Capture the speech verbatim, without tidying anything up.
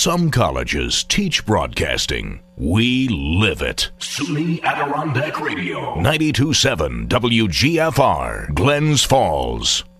Some colleges teach broadcasting. We live it. SUNY Adirondack Radio. ninety-two point seven W G F R, Glens Falls.